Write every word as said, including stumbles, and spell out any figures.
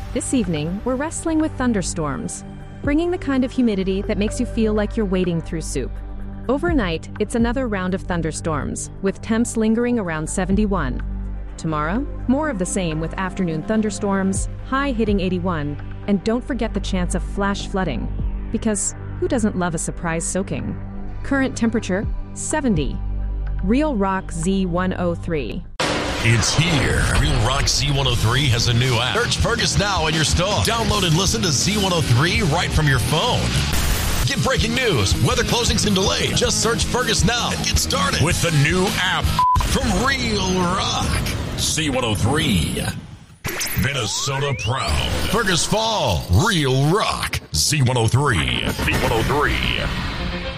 This evening, we're wrestling with thunderstorms, bringing the kind of humidity that makes you feel like you're wading through soup. Overnight, it's another round of thunderstorms, with temps lingering around seventy-one. Tomorrow, more of the same with afternoon thunderstorms, high hitting eighty-one, and don't forget the chance of flash flooding, because who doesn't love a surprise soaking? Current temperature, seventy. Real Rock Z one oh three. It's here. Real Rock Z one oh three has a new app. Search Fergus now in your store. Download and listen to Z one oh three right from your phone. Get breaking news, weather closings and delays. Just search Fergus now and get started with the new app from Real Rock. Z one oh three. Minnesota proud. Fergus Fall. Real Rock. Z one oh three. Z one oh three.